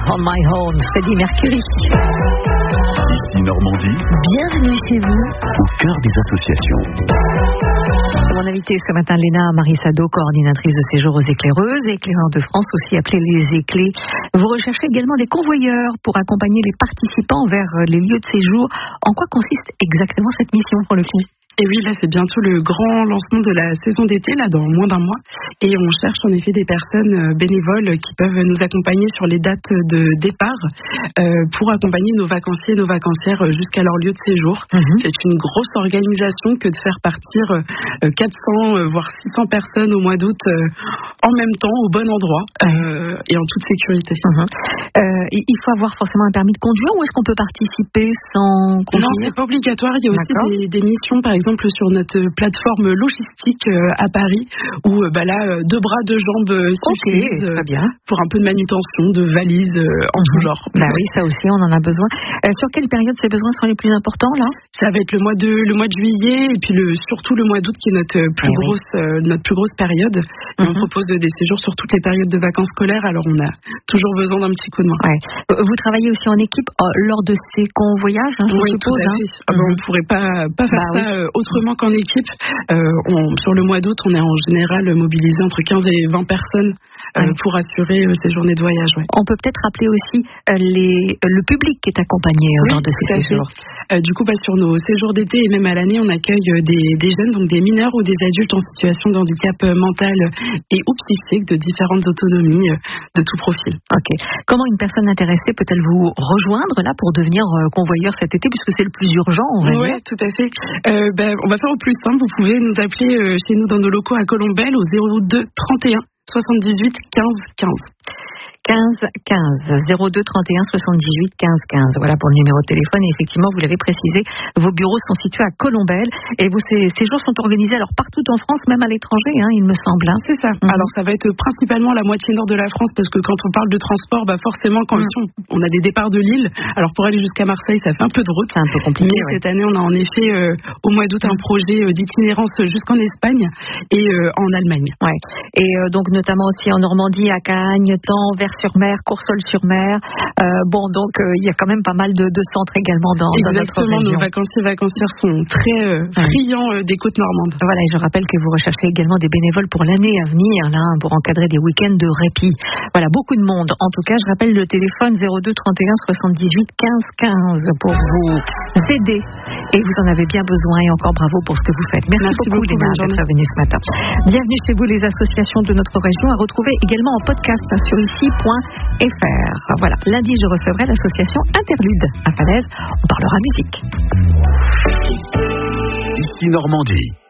on my own, Freddie Mercury. Ici Normandie. Bienvenue chez vous. Au cœur des associations. Mon invité ce matin, Léna Marissado, coordinatrice de séjour aux éclaireuses, éclaireurs de France, aussi appelés les éclés. Vous recherchez également des convoyeurs pour accompagner les participants vers les lieux de séjour. En quoi consiste exactement cette mission pour le coup ? Et oui, là, c'est bientôt le grand lancement de la saison d'été, là, dans moins d'un mois. Et on cherche en effet des personnes bénévoles qui peuvent nous accompagner sur les dates de départ pour accompagner nos vacanciers et nos vacancières jusqu'à leur lieu de séjour. C'est une grosse organisation que de faire partir 400, voire 600 personnes au mois d'août en même temps, au bon endroit et en toute sécurité. Il faut avoir forcément un permis de conduire ou est-ce qu'on peut participer sans conduire ? Non, c'est pas obligatoire. Il y a aussi des missions, par exemple, sur notre plateforme logistique à Paris, où deux bras, deux jambes suffisent pour un peu de manutention, de valises en tout genre. Bah oui, ça aussi, on en a besoin. Sur quelle période ces besoins sont les plus importants, là ? Ça va être le mois de juillet et puis surtout le mois d'août qui est notre plus grosse période. Et on propose des séjours sur toutes les périodes de vacances scolaires, alors on a toujours besoin d'un petit coup de main. Vous travaillez aussi en équipe lors de ces convoyages, je suppose, tout à fait. On ne pourrait pas faire ça autrement qu'en équipe. Sur le mois d'août, on est en général mobilisé entre 15 et 20 personnes pour assurer ces journées de voyage. On peut peut-être rappeler aussi le public qui est accompagné lors de ces séjours. Du coup, sur nos séjours d'été et même à l'année, on accueille des jeunes, donc des mineurs ou des adultes en situation de handicap mental et ou psychique de différentes autonomies, de tout profil. Comment une personne intéressée peut-elle vous rejoindre là pour devenir convoyeur cet été, puisque c'est le plus urgent, on va dire ? Oui, tout à fait. On va faire au plus simple. Vous pouvez nous appeler chez nous dans nos locaux à Colombelles au 02 31 78 15 15. 15 15 02 31 78 15 15. Voilà pour le numéro de téléphone. Et effectivement, vous l'avez précisé, vos bureaux sont situés à Colombelles et ces séjours sont organisés alors partout en France, même à l'étranger, il me semble. C'est ça. Alors ça va être principalement la moitié nord de la France parce que quand on parle de transport, forcément quand on a des départs de Lille. Alors pour aller jusqu'à Marseille, ça fait un peu de route. C'est un peu compliqué. Mais cette année, on a en effet au mois d'août un projet d'itinérance jusqu'en Espagne et en Allemagne. Et donc notamment aussi en Normandie, à Cagnes, Thaon, Vers-sur-Mer, Coursol-sur-Mer. Donc il y a quand même pas mal de centres également dans notre région. Exactement, nos vacanciers et vacancières sont très friands des côtes normandes. Voilà, et je rappelle que vous recherchez également des bénévoles pour l'année à venir, pour encadrer des week-ends de répit. Voilà, beaucoup de monde. En tout cas, je rappelle le téléphone 02 31 78 15 15 pour vous aider. Et vous en avez bien besoin et encore bravo pour ce que vous faites. Merci beaucoup, Léna, d'être venue ce matin. Bienvenue chez vous, les associations de notre région, à retrouver également en podcast sur ici.fr. Voilà, lundi, je recevrai l'association Interlude à Falaise. On parlera musique. Ici Normandie.